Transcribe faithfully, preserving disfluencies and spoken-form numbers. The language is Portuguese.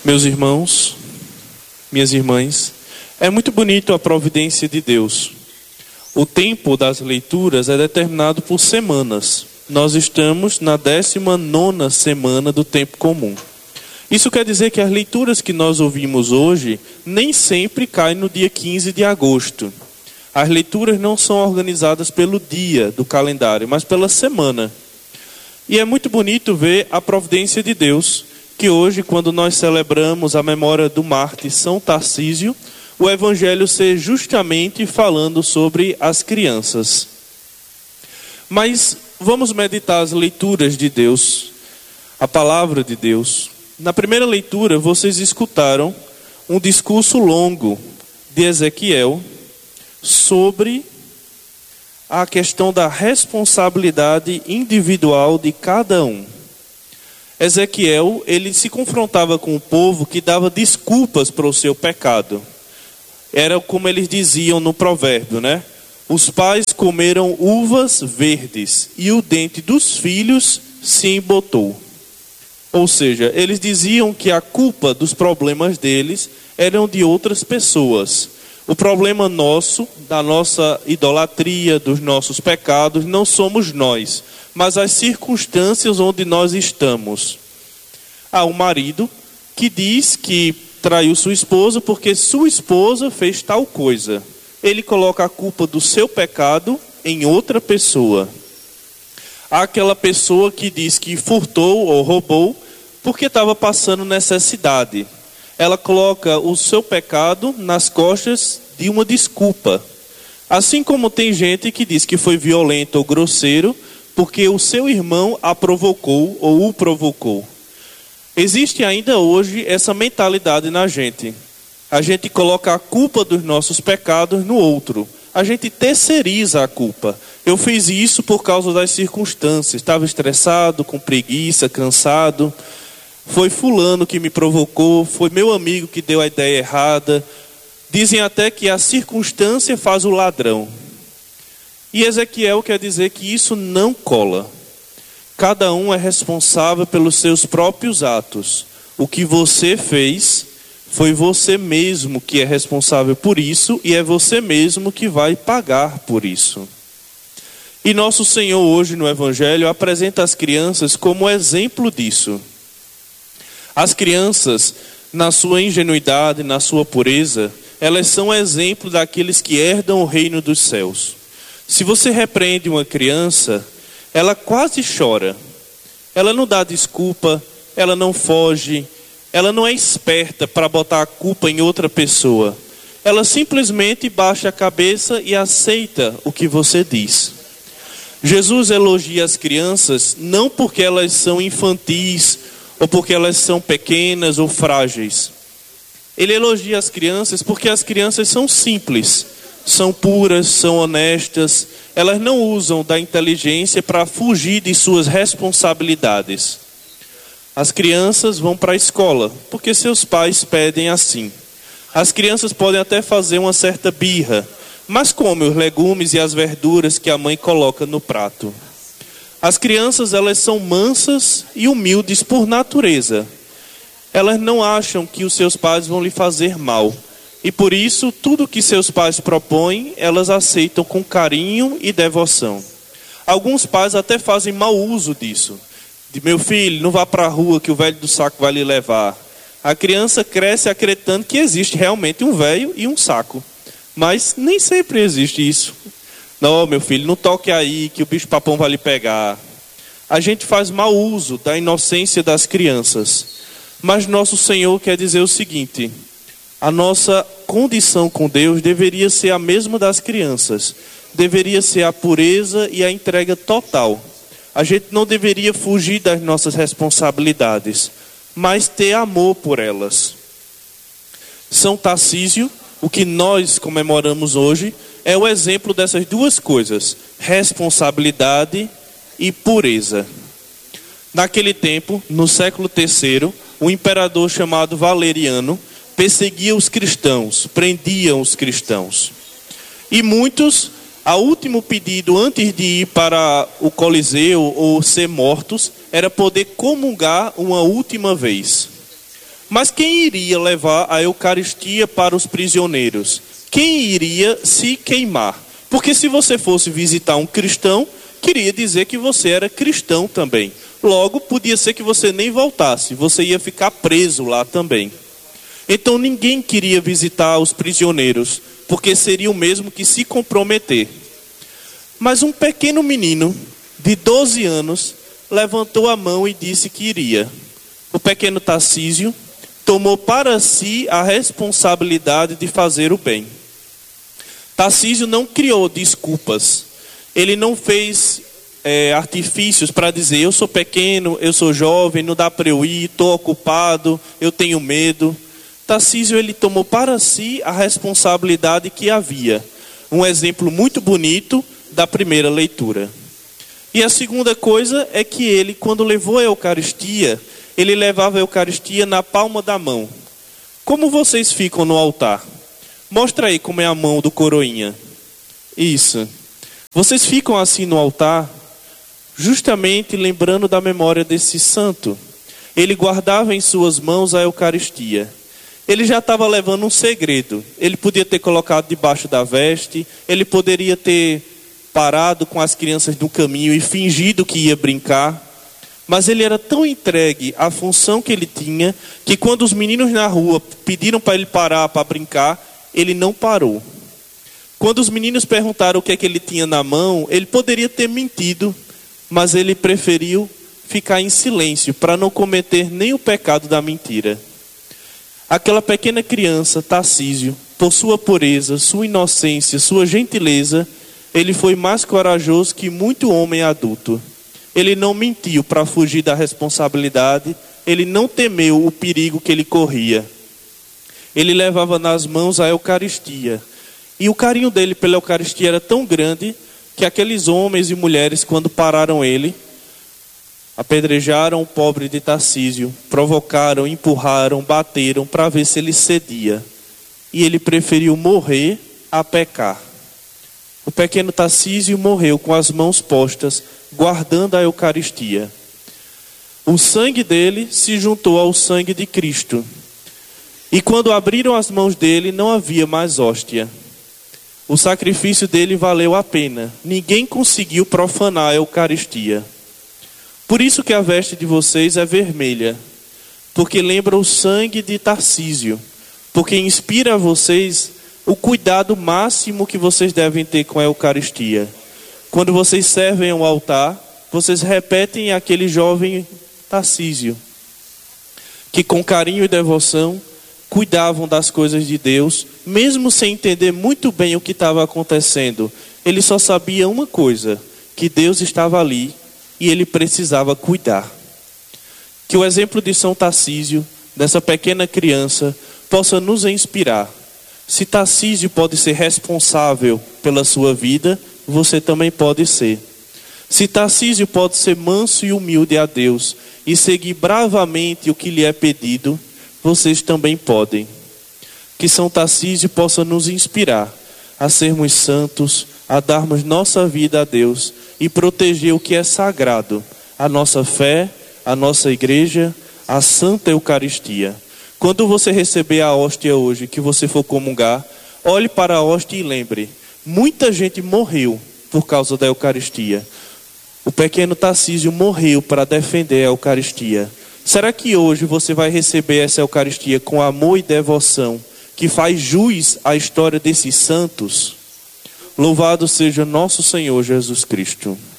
Meus irmãos, minhas irmãs, é muito bonito a providência de Deus. O tempo das leituras é determinado por semanas. Nós estamos na décima nona semana do tempo comum. Isso quer dizer que as leituras que nós ouvimos hoje nem sempre caem no dia quinze de agosto. As leituras não são organizadas pelo dia do calendário, mas pela semana. E é muito bonito ver a providência de Deus, que hoje, quando nós celebramos a memória do mártir São Tarcísio, o Evangelho ser justamente falando sobre as crianças. Mas vamos meditar as leituras de Deus, a palavra de Deus. Na primeira leitura, vocês escutaram um discurso longo de Ezequiel sobre a questão da responsabilidade individual de cada um. Ezequiel, ele se confrontava com o povo que dava desculpas para o seu pecado. Era como eles diziam no provérbio, né? Os pais comeram uvas verdes e o dente dos filhos se embotou. Ou seja, eles diziam que a culpa dos problemas deles eram de outras pessoas. O problema nosso, da nossa idolatria, dos nossos pecados, não somos nós, mas as circunstâncias onde nós estamos. Há um marido que diz que traiu sua esposa porque sua esposa fez tal coisa. Ele coloca a culpa do seu pecado em outra pessoa. Há aquela pessoa que diz que furtou ou roubou porque estava passando necessidade. Ela coloca o seu pecado nas costas de uma desculpa. Assim como tem gente que diz que foi violento ou grosseiro porque o seu irmão a provocou ou o provocou. Existe ainda hoje essa mentalidade na gente. A gente coloca a culpa dos nossos pecados no outro. A gente terceiriza a culpa. Eu fiz isso por causa das circunstâncias. Estava estressado, com preguiça, cansado. Foi fulano que me provocou, foi meu amigo que deu a ideia errada. Dizem até que a circunstância faz o ladrão. E Ezequiel quer dizer que isso não cola. Cada um é responsável pelos seus próprios atos. O que você fez, foi você mesmo que é responsável por isso e é você mesmo que vai pagar por isso. E nosso Senhor hoje no Evangelho apresenta as crianças como exemplo disso. As crianças, na sua ingenuidade, na sua pureza, elas são exemplo daqueles que herdam o reino dos céus. Se você repreende uma criança, ela quase chora. Ela não dá desculpa, ela não foge, ela não é esperta para botar a culpa em outra pessoa. Ela simplesmente baixa a cabeça e aceita o que você diz. Jesus elogia as crianças não porque elas são infantis, ou porque elas são pequenas ou frágeis. Ele elogia as crianças porque as crianças são simples, são puras, são honestas. Elas não usam da inteligência para fugir de suas responsabilidades. As crianças vão para a escola porque seus pais pedem assim. As crianças podem até fazer uma certa birra, mas comem os legumes e as verduras que a mãe coloca no prato. As crianças, elas são mansas e humildes por natureza. Elas não acham que os seus pais vão lhe fazer mal. E por isso, tudo que seus pais propõem, elas aceitam com carinho e devoção. Alguns pais até fazem mau uso disso. De meu filho, não vá para a rua que o velho do saco vai lhe levar. A criança cresce acreditando que existe realmente um velho e um saco. Mas nem sempre existe isso. Não, meu filho, não toque aí que o bicho papão vai lhe pegar. A gente faz mau uso da inocência das crianças. Mas nosso Senhor quer dizer o seguinte: a nossa condição com Deus deveria ser a mesma das crianças. Deveria ser a pureza e a entrega total. A gente não deveria fugir das nossas responsabilidades, mas ter amor por elas. São Tarcísio, o que nós comemoramos hoje, é o exemplo dessas duas coisas, responsabilidade e pureza. Naquele tempo, no século terceiro, um imperador chamado Valeriano perseguia os cristãos, prendia os cristãos. E muitos, a último pedido antes de ir para o Coliseu ou ser mortos, era poder comungar uma última vez. Mas quem iria levar a Eucaristia para os prisioneiros? Quem iria se queimar? Porque se você fosse visitar um cristão, queria dizer que você era cristão também. Logo, podia ser que você nem voltasse, você ia ficar preso lá também. Então ninguém queria visitar os prisioneiros, porque seria o mesmo que se comprometer. Mas um pequeno menino de doze anos levantou a mão e disse que iria. O pequeno Tarcísio tomou para si a responsabilidade de fazer o bem. Tarcísio não criou desculpas. Ele não fez é, artifícios para dizer: eu sou pequeno, eu sou jovem, não dá para eu ir, estou ocupado, eu tenho medo. Tarcísio, ele tomou para si a responsabilidade que havia. Um exemplo muito bonito da primeira leitura. E a segunda coisa é que ele, quando levou a Eucaristia, ele levava a Eucaristia na palma da mão. Como vocês ficam no altar? Mostra aí como é a mão do coroinha. Isso. Vocês ficam assim no altar, justamente lembrando da memória desse santo. Ele guardava em suas mãos a Eucaristia. Ele já estava levando um segredo. Ele podia ter colocado debaixo da veste, ele poderia ter parado com as crianças no caminho e fingido que ia brincar. Mas ele era tão entregue à função que ele tinha, que quando os meninos na rua pediram para ele parar para brincar, ele não parou. Quando os meninos perguntaram o que é que ele tinha na mão, ele poderia ter mentido, mas ele preferiu ficar em silêncio para não cometer nem o pecado da mentira. Aquela pequena criança, Tarcísio, por sua pureza, sua inocência, sua gentileza, ele foi mais corajoso que muito homem adulto. Ele não mentiu para fugir da responsabilidade, ele não temeu o perigo que ele corria. Ele levava nas mãos a Eucaristia. E o carinho dele pela Eucaristia era tão grande que aqueles homens e mulheres, quando pararam ele, apedrejaram o pobre de Tarcísio, provocaram, empurraram, bateram para ver se ele cedia. E ele preferiu morrer a pecar. O pequeno Tarcísio morreu com as mãos postas, guardando a Eucaristia. O sangue dele se juntou ao sangue de Cristo. E quando abriram as mãos dele, não havia mais hóstia. O sacrifício dele valeu a pena. Ninguém conseguiu profanar a Eucaristia. Por isso que a veste de vocês é vermelha, porque lembra o sangue de Tarcísio, porque inspira a vocês o cuidado máximo que vocês devem ter com a Eucaristia. Quando vocês servem ao altar, vocês repetem aquele jovem Tarcísio, que com carinho e devoção cuidavam das coisas de Deus, mesmo sem entender muito bem o que estava acontecendo. Ele só sabia uma coisa, que Deus estava ali e ele precisava cuidar. Que o exemplo de São Tarcísio, dessa pequena criança, possa nos inspirar. Se Tarcísio pode ser responsável pela sua vida, você também pode ser. Se Tarcísio pode ser manso e humilde a Deus e seguir bravamente o que lhe é pedido, vocês também podem. Que São Tarcísio possa nos inspirar a sermos santos, a darmos nossa vida a Deus e proteger o que é sagrado, a nossa fé, a nossa igreja, a Santa Eucaristia. Quando você receber a hóstia hoje, que você for comungar, olhe para a hóstia e lembre, muita gente morreu por causa da Eucaristia. O pequeno Tarcísio morreu para defender a Eucaristia. Será que hoje você vai receber essa Eucaristia com amor e devoção, que faz jus à história desses santos? Louvado seja nosso Senhor Jesus Cristo.